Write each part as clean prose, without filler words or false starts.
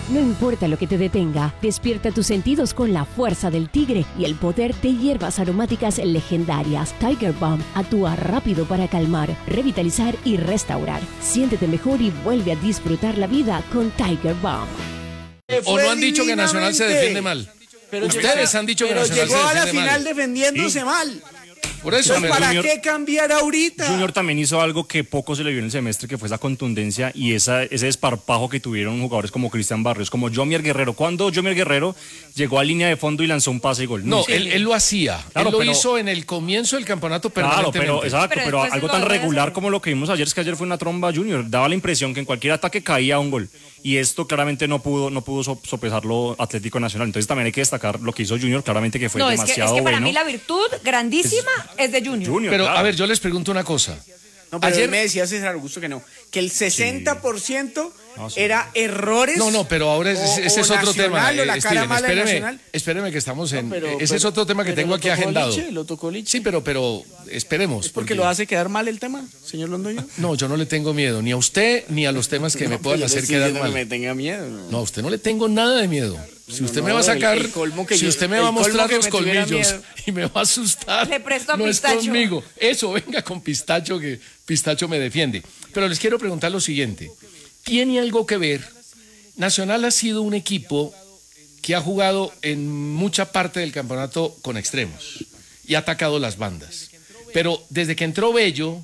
No importa lo que te detenga, despierta tus sentidos con la fuerza del tigre y el poder de hierbas aromáticas legendarias. Tiger Balm actúa rápido para calmar, revitalizar y restaurar. Siéntete mejor y vuelve a disfrutar la vida con Tiger Balm. ¿O no han dicho que Nacional se defiende mal? Pero ustedes han dicho que Nacional se llegó a la defiende final mal. defendiéndose mal. Por eso, ¿Para Junior, qué cambiar ahorita? Junior también hizo algo que poco se le vio en el semestre, que fue esa contundencia y ese desparpajo que tuvieron jugadores como Cristian Barrios, como Yomier Guerrero. Cuando Yomier Guerrero llegó a línea de fondo y lanzó un pase y gol. No, Sí. él lo hacía. Claro, él lo pero- hizo en el comienzo del campeonato Claro, permanentemente. pero después algo lo tan volvió a regular hacer. como lo que vimos ayer, es que ayer fue una tromba Junior. Daba la impresión que en cualquier ataque caía un gol. Y esto claramente no pudo sopesarlo Atlético Nacional. Entonces también hay que destacar lo que hizo Junior, claramente que fue No, demasiado es que para bueno. mí la virtud grandísima es de Junior. Junior, Pero, claro. a ver, yo les pregunto una cosa. No, pero Ayer- él me decía César Augusto que no, que el 60% era errores. No, pero ahora ese es otro tema. Nacional, o la cara Steven, mala de Nacional. espéreme que estamos en... Pero- ese es otro tema que pero tengo lo aquí tocó agendado. Liche, lo tocó Liche. Sí, pero esperemos. ¿Es porque lo hace quedar mal el tema, señor Londoño? No, yo no le tengo miedo, ni a usted, ni a los temas que me puedan hacer quedar mal. No me tenga miedo. No, a usted no le tengo nada de miedo. Si usted me va a el sacar, colmo que si yo- usted me el va a colmo mostrar que los me tuviera colmillos miedo. y me va a asustar, Le presto a no es Pistacho. conmigo. Eso, venga con Pistacho, que Pistacho me defiende. Pero les quiero preguntar lo siguiente. ¿Tiene algo que ver? Nacional ha sido un equipo que ha jugado en mucha parte del campeonato con extremos y ha atacado las bandas. Pero desde que entró Bello,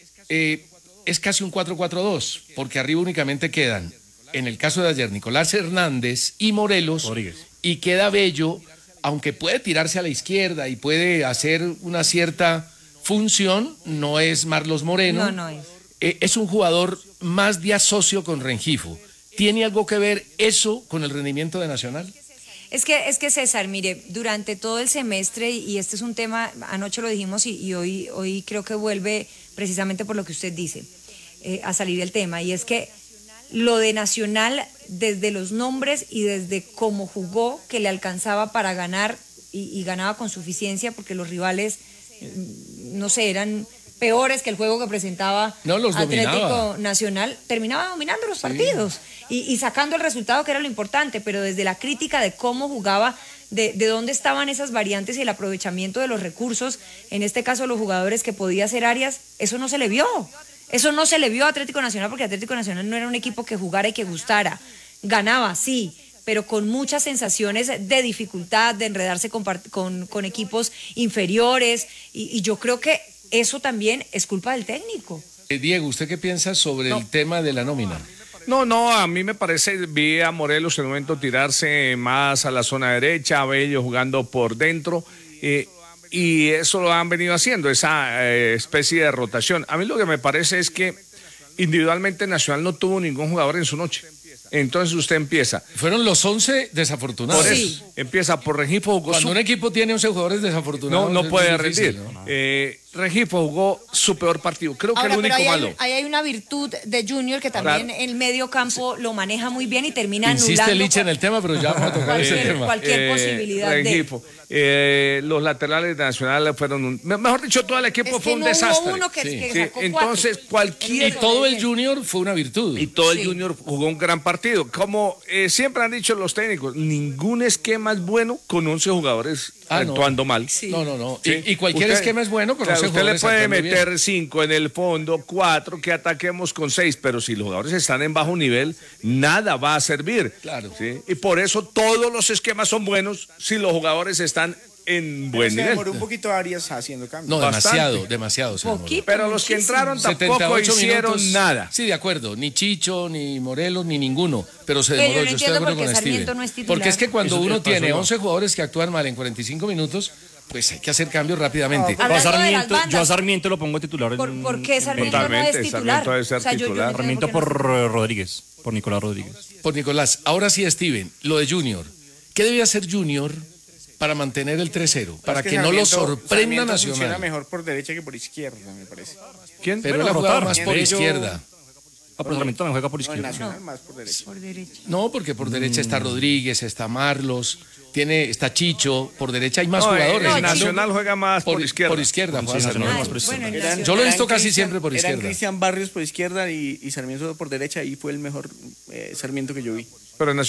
es casi un 4-4-2, porque arriba únicamente quedan, en el caso de ayer, Nicolás Hernández y Morelos, Rodríguez. y queda Bello, aunque puede tirarse a la izquierda y puede hacer una cierta función, no es Marlos Moreno. No es. Es un jugador más de asocio con Rengifo. ¿Tiene algo que ver eso con el rendimiento de Nacional? Es que César, mire, durante todo el semestre, y este es un tema, anoche lo dijimos y hoy creo que vuelve precisamente por lo que usted dice, a salir el tema, y es que lo de Nacional, desde los nombres y desde cómo jugó, que le alcanzaba para ganar y ganaba con suficiencia, porque los rivales, no sé, eran peores que el juego que presentaba No, los Atlético dominaba. Nacional, terminaba dominando los partidos y sacando el resultado, que era lo importante, pero desde la crítica de cómo jugaba, de dónde estaban esas variantes y el aprovechamiento de los recursos, en este caso los jugadores que podía hacer Arias, eso no se le vio. Eso no se le vio a Atlético Nacional, porque Atlético Nacional no era un equipo que jugara y que gustara. Ganaba, sí, pero con muchas sensaciones de dificultad, de enredarse con equipos inferiores, y yo creo que eso también es culpa del técnico. Diego, ¿usted qué piensa sobre el tema de la nómina? No, a mí me parece, vi a Morelos en un momento tirarse más a la zona derecha, a Bello jugando por dentro, y eso lo han venido haciendo, esa especie de rotación. A mí lo que me parece es que individualmente Nacional no tuvo ningún jugador en su noche. Entonces usted empieza. Fueron los 11 desafortunados. Por eso, empieza por Rengifo, jugó Cuando un equipo tiene 11 jugadores desafortunados... no es puede muy difícil, rendir. ¿no? Rengifo jugó su peor partido, creo que Ahora, el único pero malo. ahí hay una virtud de Junior que también Claro. el medio campo lo maneja muy bien y termina Insiste anulando Liche en el tema, pero ya vamos a tocar ese tema. cualquier posibilidad de... Rengifo. Los laterales de Nacional fueron mejor dicho, todo el equipo Es fue que un no hubo desastre. uno que Sí, sacó entonces cuatro. cualquier Y todo el Junior fue una virtud. y todo el Sí. Junior jugó un gran partido. Como siempre han dicho los técnicos, ningún esquema es bueno con 11 jugadores Ah, no. actuando mal. No. Sí. Y cualquier Usted- esquema es bueno con claro, 11 usted le jugadores puede actuando bien. meter 5 en el fondo, 4 que ataquemos con 6, pero si los jugadores están en bajo nivel, nada va a servir. Claro. ¿Sí? Y por eso todos los esquemas son buenos si los jugadores están en buen Se nivel. demoró un poquito Arias haciendo cambios. No, Bastante. demasiado. se demoró. Poquito. Pero los que Muchísimo. entraron tampoco 78 hicieron minutos. nada. Sí, de acuerdo. Ni Chicho, ni Morelos, ni ninguno. Pero se Pero demoró. yo no Yo estoy de entiendo acuerdo por qué con Sarmiento Steven. no es titular. Porque es que cuando Eso uno pasó tiene igual. 11 jugadores que actúan mal en 45 minutos, pues hay que hacer cambios rápidamente. Hablando de las bandas. Yo a Sarmiento lo pongo titular. ¿Por qué Sarmiento no Totalmente, es titular? Sarmiento debe ser O sea, yo no titular. entiendo Sarmiento por qué no por Rodríguez, por Nicolás Rodríguez. Por Nicolás. Ahora sí, Steven, lo de Junior. ¿Qué debe hacer Junior para mantener el 3-0? Para Es que no lo Sarmiento- sorprenda Sarmiento funciona Nacional. mejor por derecha que por izquierda, me parece. ¿Quién? Pero él Bueno, ha jugado rotar. más por Bello- izquierda. Pero Sarmiento también juega por No, en izquierda. Nacional más por derecha. Por derecha. No, porque por derecha está Rodríguez, está Marlos, está Chicho, por derecha hay más No, jugadores. el Nacional juega más por izquierda. Por izquierda, Sí, juega Nacional Sarmiento. más por izquierda. Bueno, en Eran- Yo lo he visto eran casi Cristian- siempre por izquierda. Eran Cristian Barrios por izquierda y Sarmiento por derecha, y fue el mejor Sarmiento que yo vi. Pero